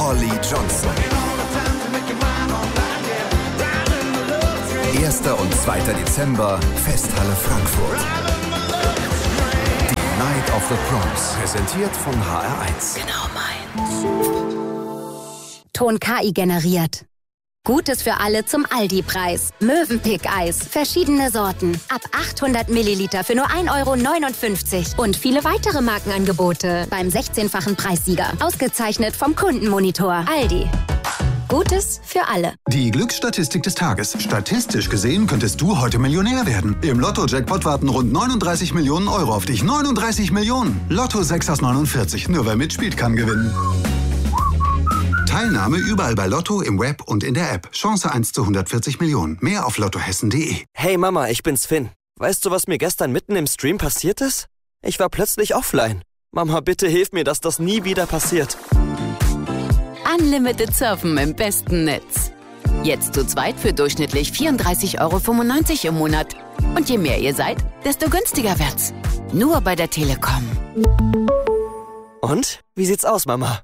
Holly Johnson. 1. und 2. Dezember, Festhalle Frankfurt. Die Night of the Proms, präsentiert von HR1. Genau meins. Ton KI generiert. Gutes für alle zum Aldi-Preis. Mövenpick-Eis. Verschiedene Sorten. Ab 800 Milliliter für nur 1,59 € Und viele weitere Markenangebote beim 16-fachen Preissieger. Ausgezeichnet vom Kundenmonitor. Aldi. Gutes für alle. Die Glücksstatistik des Tages. Statistisch gesehen könntest du heute Millionär werden. Im Lotto-Jackpot warten rund 39 Millionen Euro auf dich. 39 Millionen. Lotto 6 aus 49. Nur wer mitspielt, kann gewinnen. Teilnahme überall bei Lotto, im Web und in der App. Chance 1 zu 140 Millionen. Mehr auf lottohessen.de. Hey Mama, ich bin's Finn. Weißt du, was mir gestern mitten im Stream passiert ist? Ich war plötzlich offline. Mama, bitte hilf mir, dass das nie wieder passiert. Unlimited Surfen im besten Netz. Jetzt zu zweit für durchschnittlich 34,95 € im Monat. Und je mehr ihr seid, desto günstiger wird's. Nur bei der Telekom. Und? Wie sieht's aus, Mama?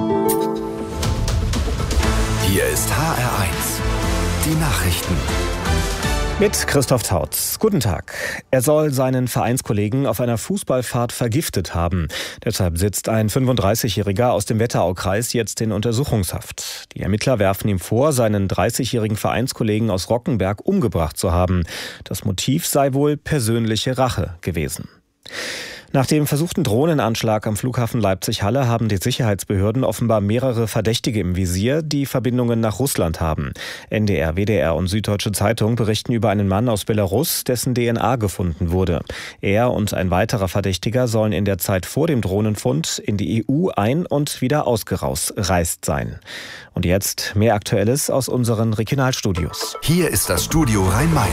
Hier ist HR1. Die Nachrichten. Mit Christoph Tautz. Guten Tag. Er soll seinen Vereinskollegen auf einer Fußballfahrt vergiftet haben. Deshalb sitzt ein 35-Jähriger aus dem Wetteraukreis jetzt in Untersuchungshaft. Die Ermittler werfen ihm vor, seinen 30-jährigen Vereinskollegen aus Rockenberg umgebracht zu haben. Das Motiv sei wohl persönliche Rache gewesen. Nach dem versuchten Drohnenanschlag am Flughafen Leipzig-Halle haben die Sicherheitsbehörden offenbar mehrere Verdächtige im Visier, die Verbindungen nach Russland haben. NDR, WDR und Süddeutsche Zeitung berichten über einen Mann aus Belarus, dessen DNA gefunden wurde. Er und ein weiterer Verdächtiger sollen in der Zeit vor dem Drohnenfund in die EU ein- und wieder ausgereist sein. Und jetzt mehr Aktuelles aus unseren Regionalstudios. Hier ist das Studio Rhein-Main.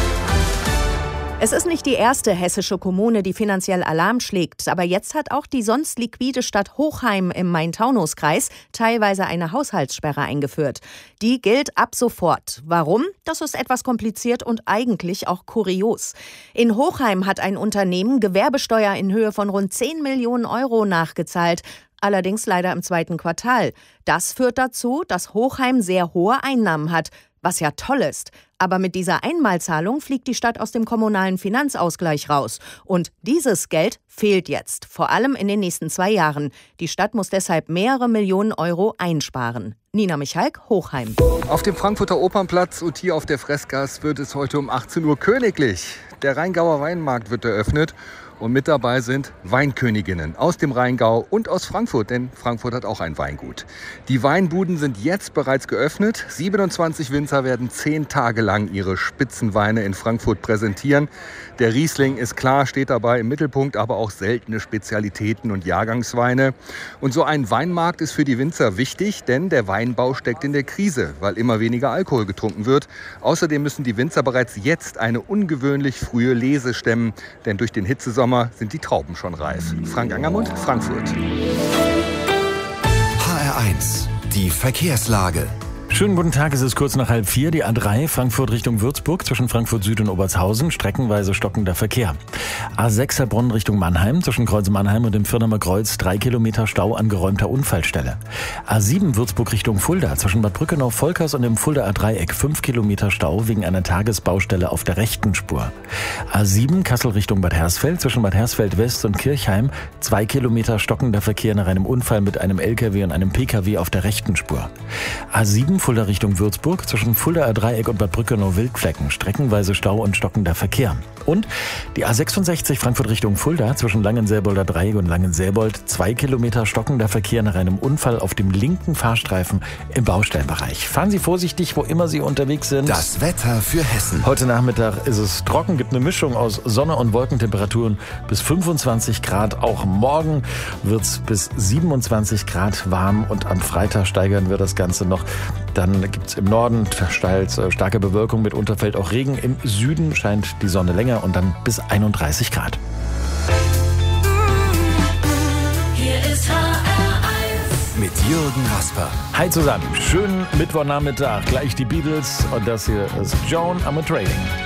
Es ist nicht die erste hessische Kommune, die finanziell Alarm schlägt. Aber jetzt hat auch die sonst liquide Stadt Hochheim im Main-Taunus-Kreis teilweise eine Haushaltssperre eingeführt. Die gilt ab sofort. Warum? Das ist etwas kompliziert und eigentlich auch kurios. In Hochheim hat ein Unternehmen Gewerbesteuer in Höhe von rund 10 Millionen € nachgezahlt. Allerdings leider im 2. Quartal. Das führt dazu, dass Hochheim sehr hohe Einnahmen hat. Was ja toll ist. Aber mit dieser Einmalzahlung fliegt die Stadt aus dem kommunalen Finanzausgleich raus. Und dieses Geld fehlt jetzt, vor allem in den nächsten 2 Jahren. Die Stadt muss deshalb mehrere Millionen Euro einsparen. Nina Michalk, Hochheim. Auf dem Frankfurter Opernplatz und hier auf der Freßgasse wird es heute um 18 Uhr königlich. Der Rheingauer Weinmarkt wird eröffnet. Und mit dabei sind Weinköniginnen aus dem Rheingau und aus Frankfurt, denn Frankfurt hat auch ein Weingut. Die Weinbuden sind jetzt bereits geöffnet. 27 Winzer werden 10 Tage lang ihre Spitzenweine in Frankfurt präsentieren. Der Riesling ist klar, steht dabei im Mittelpunkt, aber auch seltene Spezialitäten und Jahrgangsweine. Und so ein Weinmarkt ist für die Winzer wichtig, denn der Weinbau steckt in der Krise, weil immer weniger Alkohol getrunken wird. Außerdem müssen die Winzer bereits jetzt eine ungewöhnlich frühe Lese stemmen, denn durch den Hitzesommer sind die Trauben schon reif. Frank Angermund, Frankfurt. HR1, die Verkehrslage. Schönen guten Tag, es ist kurz nach 3:30, die A3 Frankfurt Richtung Würzburg zwischen Frankfurt Süd und Obertshausen, streckenweise stockender Verkehr. A6 Heilbronn Richtung Mannheim zwischen Kreuz Mannheim und dem Firnamer Kreuz 3 Kilometer Stau an geräumter Unfallstelle. A7 Würzburg Richtung Fulda zwischen Bad Brückenau-Volkers und dem Fuldaer Dreieck 5 Kilometer Stau wegen einer Tagesbaustelle auf der rechten Spur. A7 Kassel Richtung Bad Hersfeld zwischen Bad Hersfeld West und Kirchheim 2 Kilometer stockender Verkehr nach einem Unfall mit einem LKW und einem PKW auf der rechten Spur. A7 Fulda Richtung Würzburg zwischen Fuldaer Dreieck und Bad Brückenau-Wildflecken streckenweise Stau und stockender Verkehr. Und die A66 Frankfurt Richtung Fulda zwischen Langenselbolder Dreieck und Langenselbold 2 Kilometer stockender Verkehr nach einem Unfall auf dem linken Fahrstreifen im Baustellenbereich. Fahren Sie vorsichtig, wo immer Sie unterwegs sind. Das Wetter für Hessen. Heute Nachmittag ist es trocken, gibt eine Mischung aus Sonne und Wolkentemperaturen bis 25 Grad. Auch morgen wird es bis 27 Grad warm und am Freitag steigern wir das Ganze noch. Dann gibt es im Norden versteilt starke Bewölkung, mitunter fällt auch Regen. Im Süden scheint die Sonne länger und dann bis 31 Grad. Hier ist HR1 mit Jürgen Rasper. Hi zusammen, schönen Mittwochnachmittag. Gleich die Beatles und das hier ist Joan I'm a Trading.